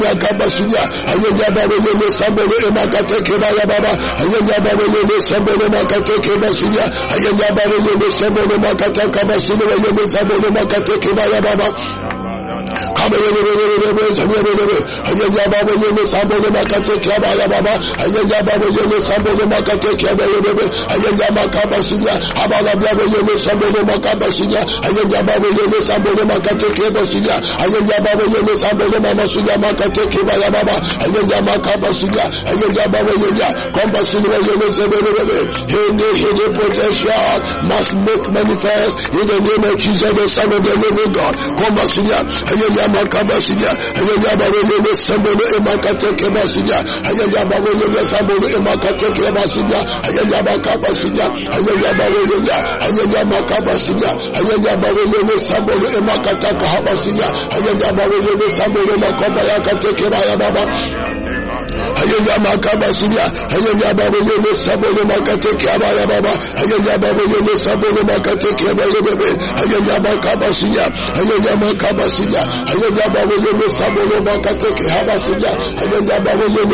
Kabasuya, Ayaba Yele Sambolo Emakate Kebaya Baba, Ayaba Yele Sambolo Makate Kebasuya, Ayaba Yele Sambolo Makata Kabasuya, Yele Sambolo Makate Kebaya Baba. Come here, Ayaba Yele Sambolo Makate Kebaya Baba, Ayaba Yele Sambolo Makate Kebaya Baba, Ayaba Kabasuya, Abala Yele Sambolo Makabasuya, Ayaba Yele Sambolo Makate Kebasuya, Ayaba Yele Sambolo Masuya Makate Kebaya Baba, Ayaba Kabasuya, Ayaba Yele, Kabasuya Yele Sebele, hidden potential must make manifest in the name of Jesus, the Son of the living God. Kabasuya, Ayaba Kabasuya, Ayaba Yele Sambolo Emakate Kebasuya, Ayaba Yele Sambolo Emakate Kebasuya, Ayaba Kabasuya, Ayaba Yele, Ayaba Kabasuya, Ayaba Yele Sambolo Emakata Kabasuya, Ayaba Yele Sambolo Makabaya Kate Kebaya Baba. Ayaba Kabasuya, Ayaba Yele Sambolo Makate Kebaya Baba, Ayaba Yele Sambolo Makate Kebaya Baba, Ayaba Kabasuya, Ayaba Kabasuya, Ayaba Yele Sambolo Makate Kebasuya, Ayaba Yele